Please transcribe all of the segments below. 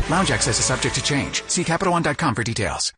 Lounge access is subject to change. See CapitalOne.com for details.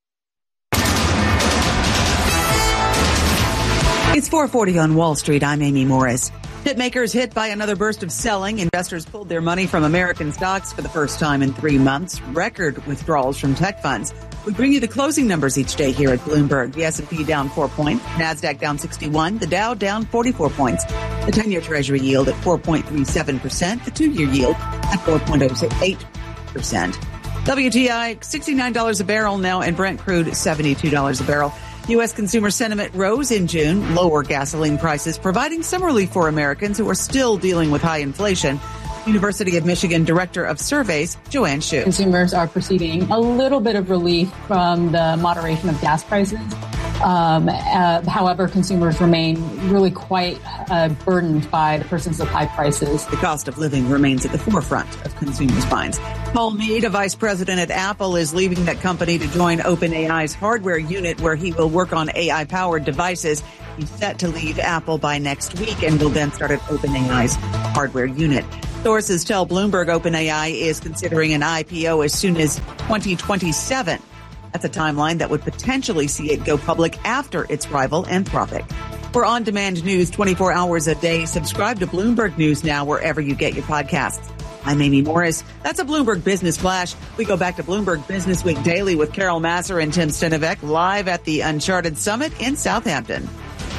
It's 4:40 on Wall Street. I'm Amy Morris. Hitmakers hit by another burst of selling. Investors pulled their money from American stocks for the first time in 3 months. Record withdrawals from tech funds. We bring you the closing numbers each day here at Bloomberg. The S&P down 4 points. NASDAQ down 61. The Dow down 44 points. The 10-year Treasury yield at 4.37%. The 2-year yield at 4.08%. WTI, $69 a barrel now, and Brent crude, $72 a barrel. U.S. consumer sentiment rose in June. Lower gasoline prices providing some relief for Americans who are still dealing with high inflation. University of Michigan Director of Surveys, Joanne Shu. Consumers are perceiving a little bit of relief from the moderation of gas prices. However, consumers remain really quite burdened by the persistence of high prices. The cost of living remains at the forefront of consumers' minds. Paul Mead, a vice president at Apple, is leaving that company to join OpenAI's hardware unit, where he will work on AI-powered devices. He's set to leave Apple by next week and will then start at OpenAI's hardware unit. Sources tell Bloomberg OpenAI is considering an IPO as soon as 2027. That's a timeline that would potentially see it go public after its rival, Anthropic. For on-demand news 24 hours a day, subscribe to Bloomberg News Now wherever you get your podcasts. I'm Amy Morris. That's a Bloomberg Business Flash. We go back to Bloomberg Business Week Daily with Carol Masser and Tim Stenovec live at the Uncharted Summit in Southampton.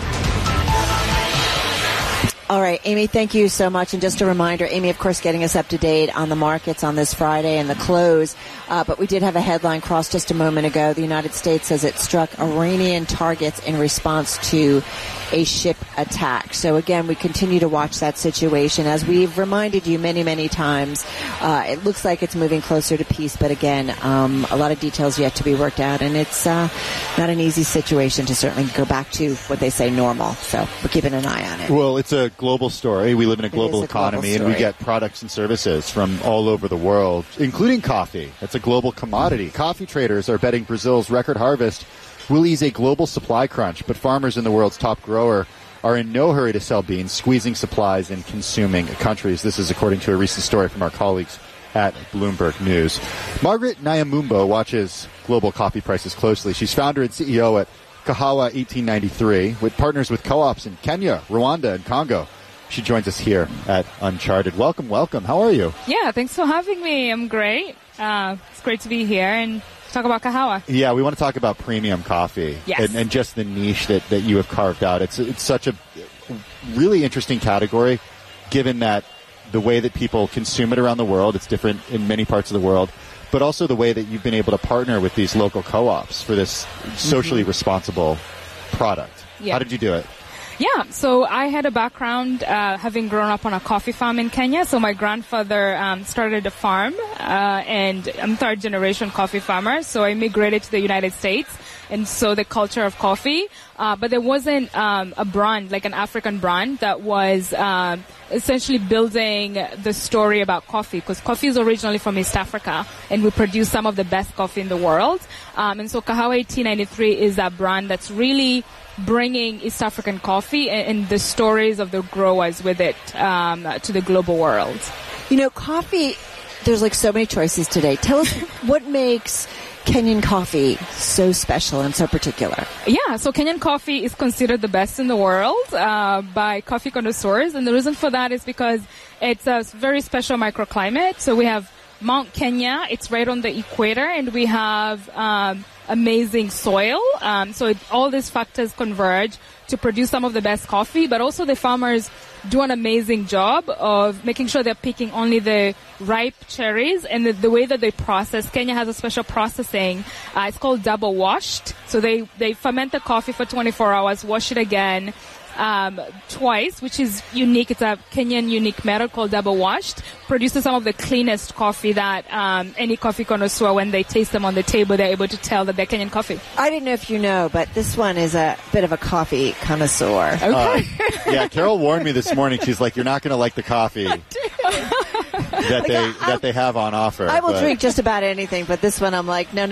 All right, Amy, thank you so much. And just a reminder, Amy, of course, getting us up to date on the markets on this Friday and the close. But we did have a headline cross just a moment ago. The United States says it struck Iranian targets in response to a ship attack. So again, we continue to watch that situation. As we've reminded you many, many times, it looks like it's moving closer to peace. But again, a lot of details yet to be worked out. And it's not an easy situation to certainly go back to what they say normal. So we're keeping an eye on it. Well, it's a global story. We live in a global economy, and we get products and services from all over the world, including coffee. It's a global commodity. Coffee traders are betting Brazil's record harvest will ease a global supply crunch, but farmers in the world's top grower are in no hurry to sell beans, squeezing supplies in consuming countries. This is according to a recent story from our colleagues at Bloomberg News. Margaret Nyamumbo watches global coffee prices closely. She's founder and CEO at Kahawa 1893, with partners with co-ops in Kenya, Rwanda, and Congo. She joins us here at Uncharted. Welcome, welcome. How are you? Yeah, thanks for having me. I'm great. It's great to be here and talk about Kahawa. Yeah, we want to talk about premium coffee. Yes. And just the niche that you have carved out. It's such a really interesting category, given that the way that people consume it around the world, it's different in many parts of the world, but also the way that you've been able to partner with these local co-ops for this socially responsible product. Yeah. How did you do it? Yeah, so I had a background having grown up on a coffee farm in Kenya. So my grandfather started a farm, and I'm third-generation coffee farmer. So I immigrated to the United States, and so the culture of coffee. But there wasn't a brand, like an African brand, that was essentially building the story about coffee, because coffee is originally from East Africa, and we produce some of the best coffee in the world. And so Kahawa 1893 is that brand that's really bringing East African coffee and the stories of the growers with it to the global world. You know, coffee, there's like so many choices today. Tell us what makes Kenyan coffee so special and so particular. Yeah, so Kenyan coffee is considered the best in the world by coffee connoisseurs. And the reason for that is because it's a very special microclimate. So we have Mount Kenya, it's right on the equator, and we have amazing soil. So all these factors converge to produce some of the best coffee, but also the farmers do an amazing job of making sure they're picking only the ripe cherries, and the way that they process. Kenya has a special processing. It's called double washed. So they ferment the coffee for 24 hours, wash it again twice, which is unique. It's a Kenyan unique method called double washed. Produces some of the cleanest coffee that any coffee connoisseur, when they taste them on the table, they're able to tell that they're Kenyan coffee. I didn't know if you know, but this one is a bit of a coffee connoisseur. Okay. Yeah, Carol warned me this morning. She's like, you're not going to like the coffee that they have on offer. I will drink just about anything, but this one I'm like, no.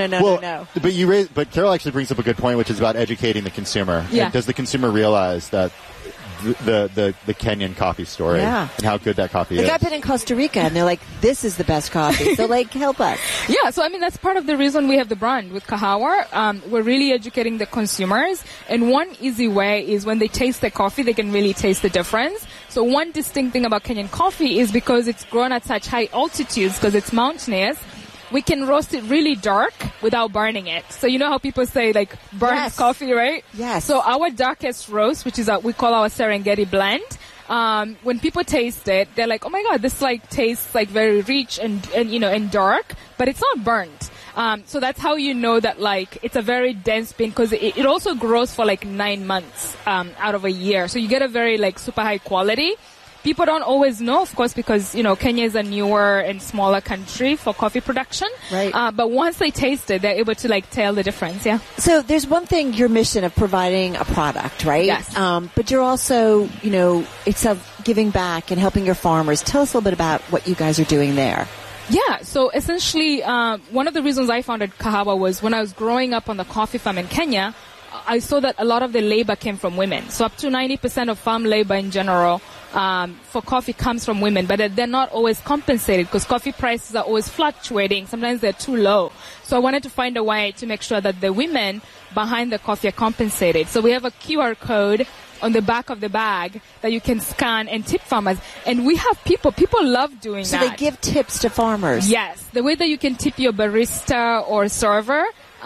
But Carol actually brings up a good point, which is about educating the consumer. Yeah. Does the consumer realize that the Kenyan coffee story and how good that coffee is. I've been in Costa Rica, and they're like, this is the best coffee. So, help us. Yeah, so, that's part of the reason we have the brand with Kahawa. We're really educating the consumers. And one easy way is when they taste the coffee, they can really taste the difference. So one distinct thing about Kenyan coffee is because it's grown at such high altitudes, because it's mountainous, we can roast it really dark without burning it. So you know how people say burn coffee, right? Yes. So our darkest roast, which is we call our Serengeti blend, when people taste it, they're like, oh my God, this tastes very rich and dark, but it's not burnt. So that's how you know that it's a very dense bean, because it also grows for 9 months out of a year. So you get a very super high quality. People don't always know, of course, because, Kenya is a newer and smaller country for coffee production. Right. But once they taste it, they're able to tell the difference, yeah. So there's one thing, your mission of providing a product, right? Yes. But you're also, it's of giving back and helping your farmers. Tell us a little bit about what you guys are doing there. Yeah, so essentially, one of the reasons I founded Kahawa was when I was growing up on the coffee farm in Kenya, I saw that a lot of the labor came from women. So up to 90% of farm labor in general for coffee comes from women, but they're not always compensated because coffee prices are always fluctuating. Sometimes they're too low. So I wanted to find a way to make sure that the women behind the coffee are compensated. So we have a QR code on the back of the bag that you can scan and tip farmers. And we have people love doing that. So they give tips to farmers. Yes. The way that you can tip your barista or server,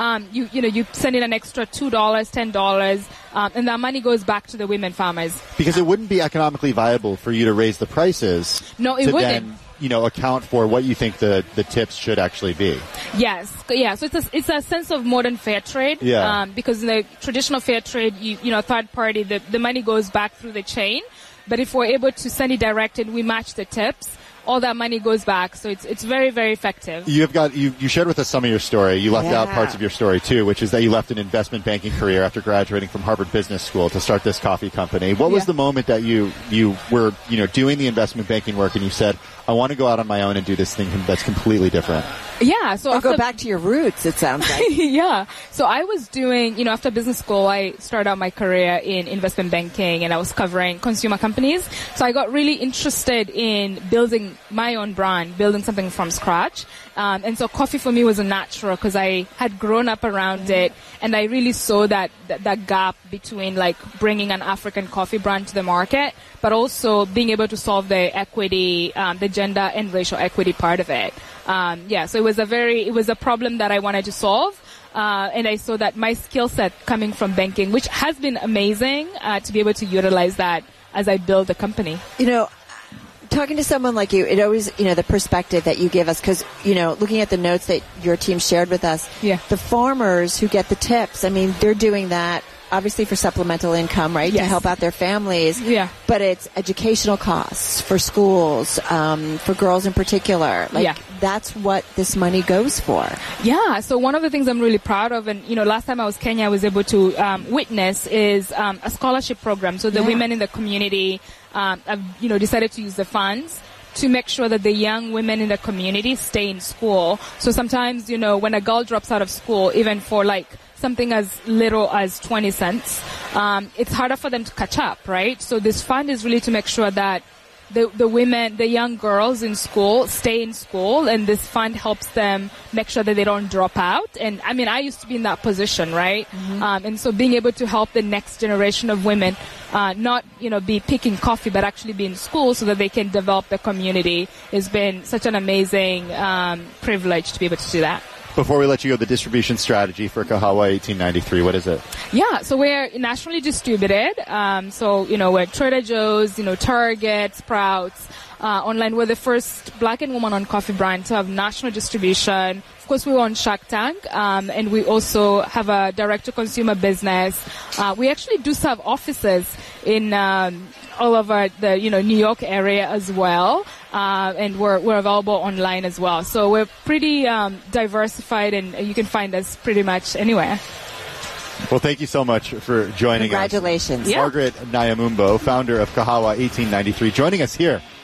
you send in an extra $2, $10, and that money goes back to the women farmers. Because it wouldn't be economically viable for you to raise the prices. No, it wouldn't. Then, account for what you think the tips should actually be. Yes. Yeah. So it's a sense of modern fair trade. Yeah. Because in the traditional fair trade, third party, the money goes back through the chain. But if we're able to send it direct and we match the tips, all that money goes back. So it's very, very effective. You shared with us some of your story. You left out parts of your story too, which is that you left an investment banking career after graduating from Harvard Business School to start this coffee company. What was the moment that you were, doing the investment banking work and you said, I want to go out on my own and do this thing that's completely different? Yeah. So go back to your roots, it sounds like. Yeah. So I was doing, after business school, I started out my career in investment banking and I was covering consumer companies. So I got really interested in building my own brand, building something from scratch. And so coffee for me was a natural because I had grown up around it and I really saw that gap between bringing an African coffee brand to the market, but also being able to solve the equity, the gender and racial equity part of it. So it was a problem that I wanted to solve. And I saw that my skill set coming from banking, which has been amazing, to be able to utilize that as I build the company. Talking to someone like you, it always, the perspective that you give us, because, looking at the notes that your team shared with us, the farmers who get the tips, they're doing that obviously for supplemental income, right? Yes. To help out their families. Yeah. But it's educational costs for schools, for girls in particular. That's what this money goes for. Yeah. So one of the things I'm really proud of, and, last time I was in Kenya, I was able to witness is a scholarship program. So the women in the community have, decided to use the funds to make sure that the young women in the community stay in school. So sometimes, when a girl drops out of school, even for something as little as 20 cents, it's harder for them to catch up, right? So this fund is really to make sure that the women, the young girls in school stay in school, and this fund helps them make sure that they don't drop out. And I used to be in that position, right? Mm-hmm. And so being able to help the next generation of women, not, be picking coffee, but actually be in school so that they can develop the community has been such an amazing, privilege to be able to do that. Before we let you go, the distribution strategy for Kahawa 1893, what is it? Yeah, so we're nationally distributed. We're Trader Joe's, Target, Sprouts, online. We're the first black and woman-owned coffee brand to have national distribution. Of course, we were on Shark Tank, and we also have a direct-to-consumer business. We actually do serve offices in all over the New York area as well, and we're available online as well. So we're pretty diversified, and you can find us pretty much anywhere. Well, thank you so much for joining us. Congratulations. Margaret Nyamumbo, founder of Kahawa 1893, joining us here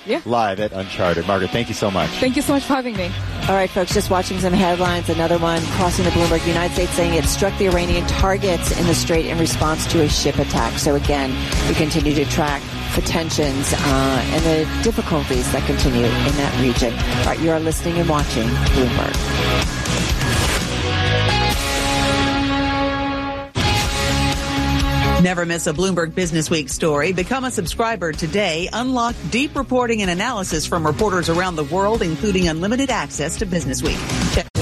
live at Uncharted. Margaret, thank you so much. Thank you so much for having me. All right, folks, just watching some headlines. Another one crossing the Bloomberg, United States saying it struck the Iranian targets in the Strait in response to a ship attack. So again, we continue to track the tensions and the difficulties that continue in that region. All right, you are listening and watching Bloomberg. Never miss a Bloomberg Business Week story. Become a subscriber today. Unlock deep reporting and analysis from reporters around the world, including unlimited access to Business Week. Check